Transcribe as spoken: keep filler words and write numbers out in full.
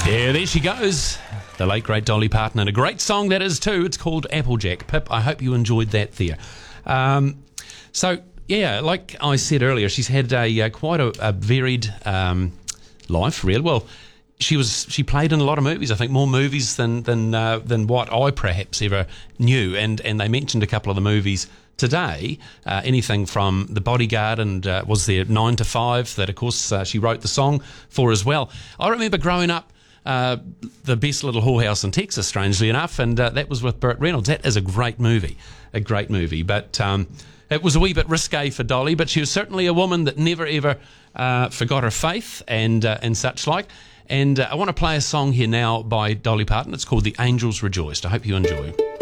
Yeah, there she goes. The late, great Dolly Parton, and a great song that is too. It's called Applejack. Pip, I hope you enjoyed that there. Um, so, yeah, like I said earlier, she's had a uh, quite a, a varied um, life, really. Well, she was she played in a lot of movies. I think more movies than than uh, than what I perhaps ever knew. And and they mentioned a couple of the movies today. Uh, anything from The Bodyguard, and uh, was there Nine to Five that, of course, uh, she wrote the song for as well. I remember growing up. Uh, the Best Little Whorehouse in Texas, strangely enough, and uh, that was with Burt Reynolds. That is a great movie, a great movie. But um, it was a wee bit risque for Dolly, but she was certainly a woman that never ever uh, forgot her faith and uh, and such like. And uh, I want to play a song here now by Dolly Parton. It's called The Angels Rejoiced. I hope you enjoy.